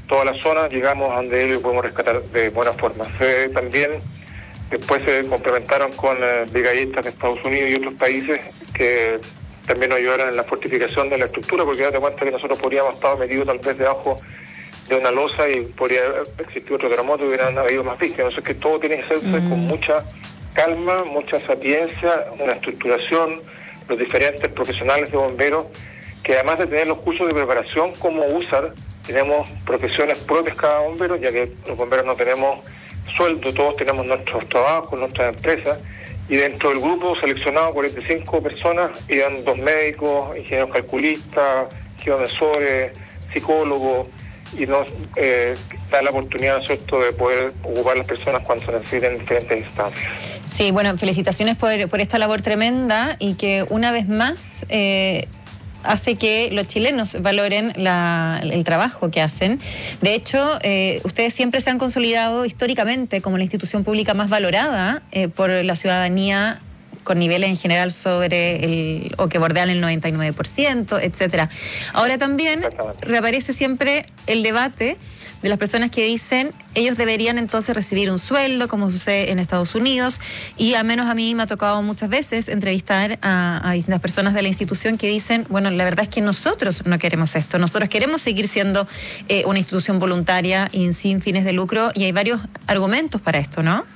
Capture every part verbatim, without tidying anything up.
toda la zona, llegamos a donde ellos podemos rescatar de buena forma. Se, también después se complementaron con eh, brigadistas de Estados Unidos y otros países que también nos ayudaron en la fortificación de la estructura, porque date cuenta que nosotros podríamos estar metidos tal vez debajo de una losa y podría existir otro terremoto y hubieran habido más víctimas. Entonces que todo tiene que hacerse mm. con mucha calma, mucha sapiencia, una estructuración, los diferentes profesionales de bomberos, que además de tener los cursos de preparación como usar, tenemos profesiones propias cada bombero, ya que los bomberos no tenemos sueldo, todos tenemos nuestros trabajos, nuestras empresas, y dentro del grupo seleccionado cuarenta y cinco personas, iban dos médicos, ingenieros calculistas, geomesores, psicólogos, y nos eh, da la oportunidad, ¿no es cierto?, de poder ocupar las personas cuando se necesiten en diferentes instancias. Sí, bueno, felicitaciones por, por esta labor tremenda y que una vez más eh, hace que los chilenos valoren la, el trabajo que hacen. De hecho, eh, ustedes siempre se han consolidado históricamente como la institución pública más valorada eh, por la ciudadanía, con niveles en general sobre el, o que bordean el noventa y nueve por ciento, etcétera. Ahora también reaparece siempre el debate de las personas que dicen ellos deberían entonces recibir un sueldo, como sucede en Estados Unidos, y al menos a mí me ha tocado muchas veces entrevistar a, a distintas personas de la institución que dicen, bueno, la verdad es que nosotros no queremos esto, nosotros queremos seguir siendo eh, una institución voluntaria y sin fines de lucro, y hay varios argumentos para esto, ¿no?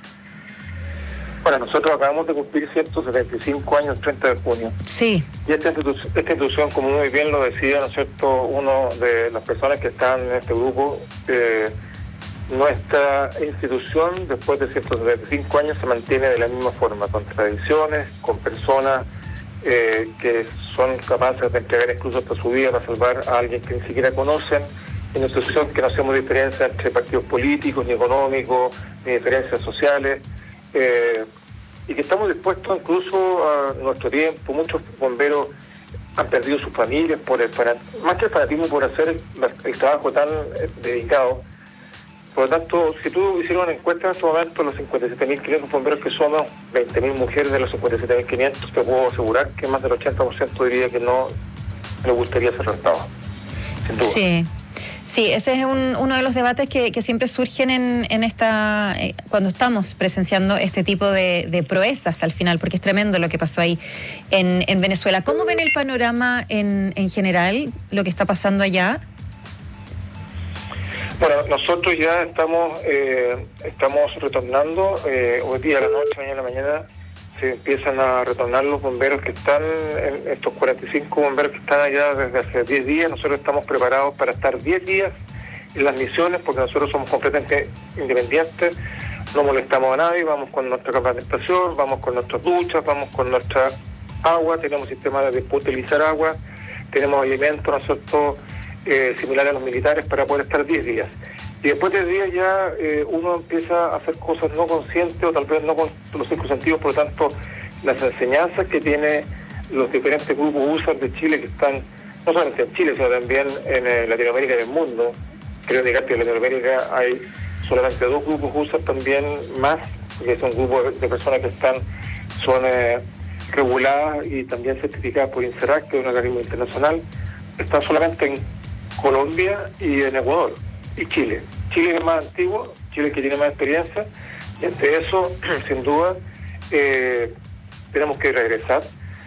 Bueno, nosotros acabamos de cumplir ciento setenta y cinco años el treinta de junio. Sí. Y esta institución, esta institución, como muy bien lo decía, ¿no es cierto?, uno de las personas que están en este grupo, eh, nuestra institución, después de ciento setenta y cinco años, se mantiene de la misma forma, con tradiciones, con personas eh, que son capaces de entregar incluso hasta su vida para salvar a alguien que ni siquiera conocen. En una institución que no hacemos diferencia entre partidos políticos, ni económicos, ni diferencias sociales. Eh, y que estamos dispuestos incluso a nuestro tiempo. Muchos bomberos han perdido sus familias por el más que el fanatismo por hacer el, el trabajo tan eh, dedicado. Por lo tanto, si tú hicieras una encuesta en este momento, los cincuenta y siete mil quinientos bomberos que somos, veinte mil mujeres de los cincuenta y siete mil quinientos, te puedo asegurar que más del ochenta por ciento diría que no le gustaría ser rentado, sin duda. Sí. Sí, ese es un, uno de los debates que, que siempre surgen en, en esta eh, cuando estamos presenciando este tipo de, de proezas al final, porque es tremendo lo que pasó ahí en, en Venezuela. ¿Cómo ven el panorama en, en general, lo que está pasando allá? Bueno, nosotros ya estamos eh, estamos retornando, eh, hoy día a la noche, mañana a la mañana, se empiezan a retornar los bomberos que están, en estos cuarenta y cinco bomberos que están allá desde hace diez días. Nosotros estamos preparados para estar diez días en las misiones, porque nosotros somos completamente independientes, no molestamos a nadie, vamos con nuestra capacitación, vamos con nuestras duchas, vamos con nuestra agua, tenemos sistemas de utilizar agua, tenemos alimentos, nosotros eh, similares a los militares para poder estar diez días. Y después de días ya eh, uno empieza a hacer cosas no conscientes o tal vez no con los cinco sentidos, por lo tanto las enseñanzas que tiene los diferentes grupos U S A R de Chile que están, no solamente en Chile, sino también en eh, Latinoamérica y en el mundo. Creo que en Latinoamérica hay solamente dos grupos U S A R también más, que son grupos de personas que están, son eh, reguladas y también certificadas por INCERAC, que es un organismo internacional. Están solamente en Colombia y en Ecuador. Y Chile. Chile es más antiguo, Chile es que tiene más experiencia, y ante eso, sin duda, eh, tenemos que regresar.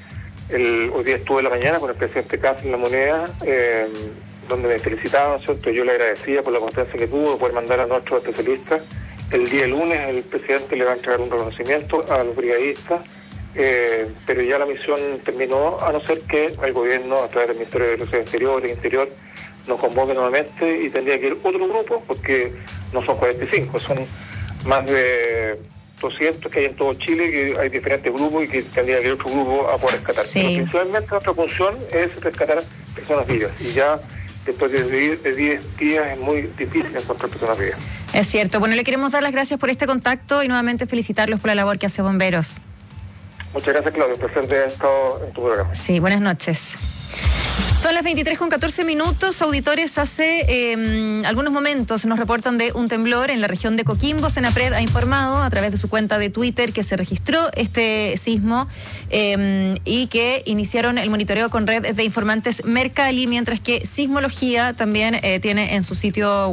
El, hoy día estuve en la mañana con el presidente Kass en La Moneda, eh, donde me felicitaba, ¿no es cierto? Yo le agradecía por la constancia que tuvo de poder mandar a nuestros especialistas. El día lunes el presidente le va a entregar un reconocimiento a los brigadistas, eh, pero ya la misión terminó, a no ser que el gobierno, a través del Ministerio de Relaciones Exteriores, Interior, nos convoque nuevamente y tendría que ir otro grupo, porque no son cuarenta y cinco, son más de doscientos que hay en todo Chile, que hay diferentes grupos y que tendría que ir otro grupo a poder rescatar. Sí. Pero principalmente nuestra función es rescatar personas vivas, y ya después de diez días es muy difícil encontrar personas vivas. Es cierto. Bueno, le queremos dar las gracias por este contacto y nuevamente felicitarlos por la labor que hace Bomberos. Muchas gracias, Claudio, por placer de haber estado en tu programa. Sí, buenas noches. Son las veintitrés con catorce minutos. Auditores, hace eh, algunos momentos nos reportan de un temblor en la región de Coquimbo. Senapred ha informado a través de su cuenta de Twitter que se registró este sismo eh, y que iniciaron el monitoreo con red de informantes Mercalli, mientras que Sismología también eh, tiene en su sitio